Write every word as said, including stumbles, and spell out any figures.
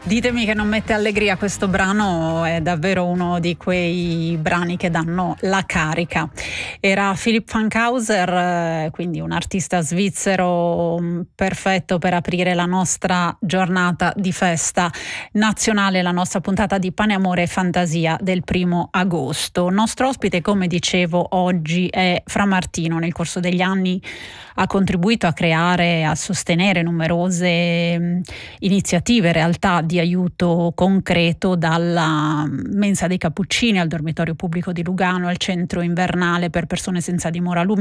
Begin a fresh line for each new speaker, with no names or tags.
Ditemi che non mette allegria questo brano, è davvero uno di quei brani che danno la carica. Era Philipp Fankhauser, quindi un artista svizzero perfetto per aprire la nostra giornata di festa nazionale, la nostra puntata di Pane, Amore e Fantasia del primo agosto. Il nostro ospite, come dicevo, oggi è Fra Martino. Nel corso degli anni ha contribuito a creare, a sostenere numerose iniziative, in realtà di aiuto concreto, dalla Mensa dei Cappuccini al dormitorio pubblico di Lugano, al centro invernale per persone senza dimora